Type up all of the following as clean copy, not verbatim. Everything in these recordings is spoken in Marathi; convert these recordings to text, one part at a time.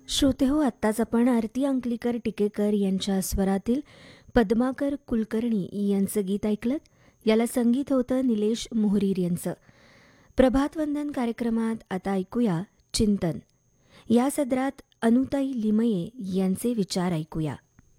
श्रोते हो, आत्ताच आपण आरती अंकलीकर टिकेकर यांच्या स्वरातील पद्माकर कुलकर्णी यांचं गीत ऐकलं. याला संगीत होतं निलेश मोहरीर यांचं. प्रभातवंदन कार्यक्रमात आता ऐकूया चिंतन. या सदरात अनुताई लिमये यांचे विचार ऐकूया.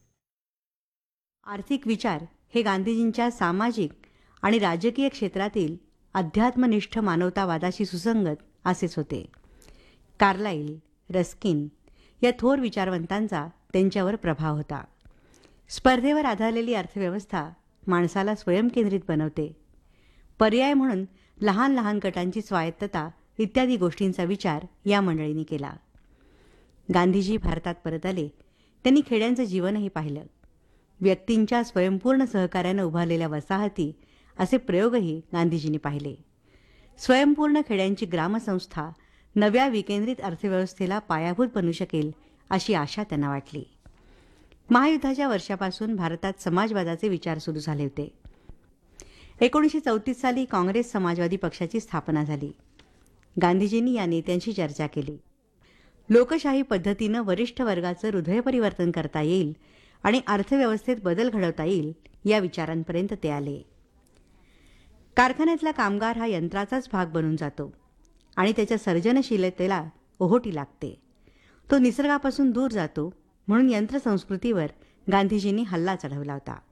आर्थिक विचार हे गांधीजींच्या सामाजिक आणि राजकीय क्षेत्रातील अध्यात्मनिष्ठ मानवतावादाशी सुसंगत असेच होते. कार्लाइल, रस्किन या थोर विचारवंतांचा त्यांच्यावर प्रभाव होता. स्पर्धेवर आधारलेली अर्थव्यवस्था माणसाला स्वयंकेंद्रित बनवते. पर्याय म्हणून लहान लहान गटांची स्वायत्तता इत्यादी गोष्टींचा विचार या मंडळींनी केला. गांधीजी भारतात परत आले. त्यांनी खेड्यांचं जीवनही पाहिलं. व्यक्तींच्या स्वयंपूर्ण सहकार्यानं उभारलेल्या वसाहती असे प्रयोगही गांधीजींनी पाहिले. स्वयंपूर्ण खेड्यांची ग्रामसंस्था नव्या विकेंद्रित अर्थव्यवस्थेला पायाभूत बनू शकेल अशी आशा त्यांना वाटली. महायुद्धाच्या वर्षापासून भारतात समाजवादाचे विचार सुरू झाले होते. 1934 साली काँग्रेस समाजवादी पक्षाची स्थापना झाली. गांधीजींनी या नेत्यांशी चर्चा केली. लोकशाही पद्धतीनं वरिष्ठ वर्गाचं हृदयपरिवर्तन करता येईल आणि अर्थव्यवस्थेत बदल घडवता येईल या विचारांपर्यंत ते आले. कारखान्यातला कामगार हा यंत्राचाच भाग बनून जातो आणि त्याच्या सर्जनशीलतेला ओहोटी लागते. तो निसर्गापासून दूर जातो म्हणून यंत्रसंस्कृतीवर गांधीजींनी हल्ला चढवला होता.